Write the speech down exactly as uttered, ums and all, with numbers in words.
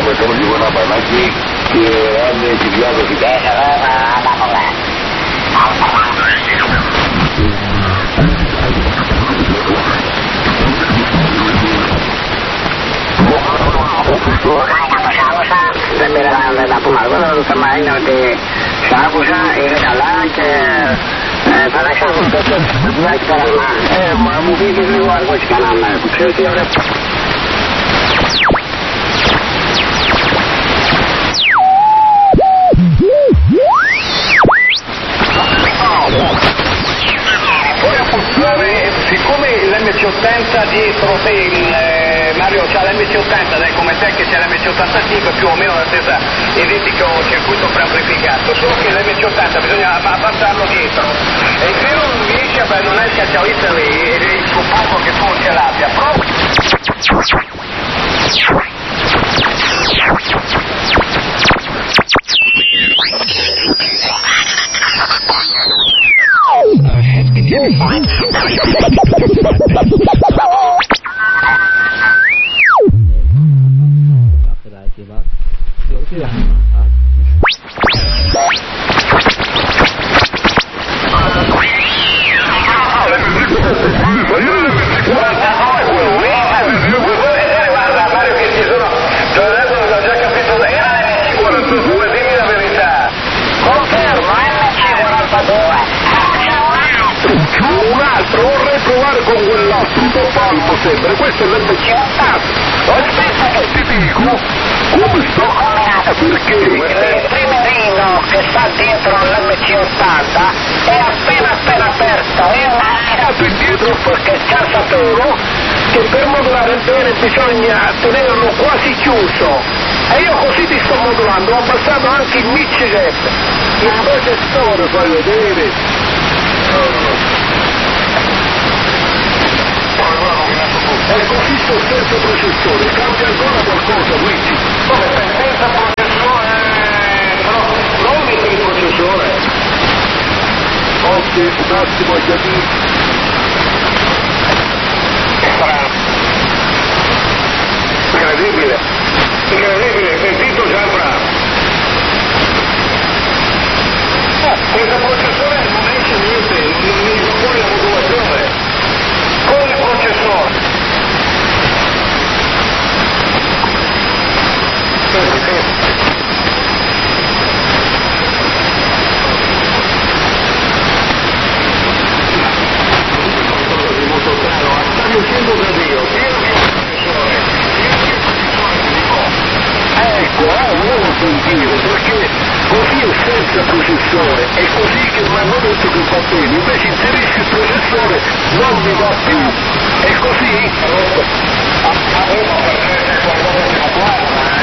Betul juga nambah lagi kira nih juga sudah ada apa? Da Pumalgo kemarin nanti saya bisa ini jalan ke sana sana buat karena eh mungkin di luar bos karena saya ada siccome l'M C ottanta dietro te, eh, Mario c'ha l'M C ottanta, dai, come te che c'è l'M C ottantacinque, più o meno la stessa identico circuito preamplificato, solo che l'M C ottanta bisogna avanzarlo dietro. E se non riesci a non è il cacciavista lì, il suo poco che tu ce l'abbia, prova. Con quell'altro palmo sempre, questo è l'M C ottanta. Aspetta che ti dico, come sto? Perché? Il primerino che sta dietro all'M C ottanta è appena appena aperto, è andato indietro perché già sapevo che per modulare bene bisogna tenerlo quasi chiuso. E io così ti sto modulando, ho abbassato anche il mixer. Il processore, fai vedere. È così sto stesso processore, cambia ancora qualcosa, Luigi? Come per senza processore, però non metti il processore. Ok, un attimo a capire. Strano. Incredibile. Incredibile, sentito già bravo. Questo processore non esce niente, non mi propone la modulazione. Con il processore. Sta riuscendo da Dio, ecco, eh, non lo sentire, perché così è senza processore, è così che mi hanno detto che va bene, invece inserisci il processore, non mi va più, è così? Avevo perché c'è qualcosa che non guarda.